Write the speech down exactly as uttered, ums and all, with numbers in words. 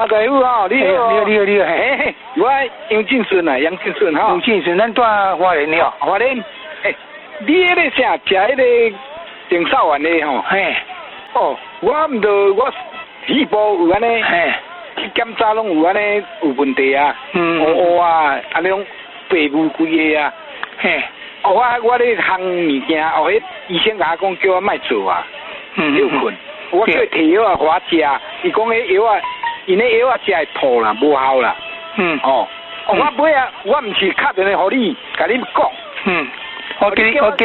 马大夫哦，你好， 你好，你好，你好， 嘿嘿，我杨进顺啊，杨进顺哈。 杨进顺，咱住花莲了。 花莲，诶，你迄个啥食迄个定寿丸的吼？ 嘿， 哦，我毋着我细胞有安尼， 嘿， 去检查拢有安尼有问题啊， 嗯， 乌乌啊，安尼种白雾规个啊， 嘿， 哦，我我咧烘物件，哦，迄医生甲我讲叫我莫做啊， 嗯， 休困。我叫摕药啊，互我食，伊讲迄药啊，因迄药啊食会吐啦，无效啦。 嗯， 哦，哦，我尾啊，我毋是敲电话互你，甲你讲。 嗯，我给你，我给。